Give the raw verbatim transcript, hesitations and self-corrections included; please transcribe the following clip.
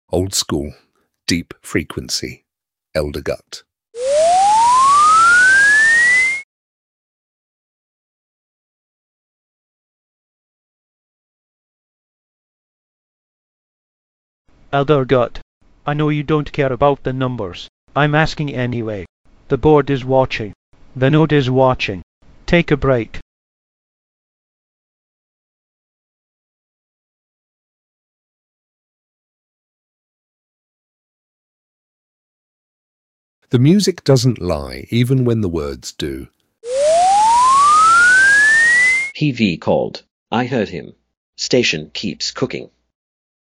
Old school, deep frequency, Elder Gut. Elder Gut, I know you don't care about the numbers. I'm asking anyway. The board is watching. The node is watching. Take a break. The music doesn't lie, even when the words do. P V called. I heard him. Station keeps cooking.